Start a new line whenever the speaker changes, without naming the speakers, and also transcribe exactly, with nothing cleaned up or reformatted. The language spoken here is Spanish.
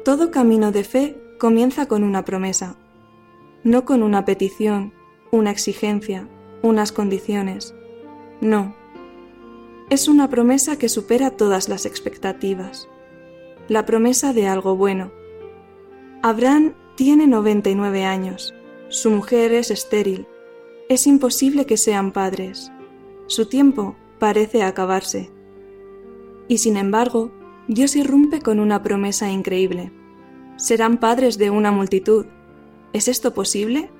Todo camino de fe comienza con una promesa, no con una petición, una exigencia, unas condiciones. No. Es una promesa que supera todas las expectativas. La promesa de algo bueno. Abraham tiene noventa y nueve años. Su mujer es estéril. Es imposible que sean padres. Su tiempo parece acabarse. Y sin embargo, Dios irrumpe con una promesa increíble. Serán padres de una multitud. ¿Es esto posible?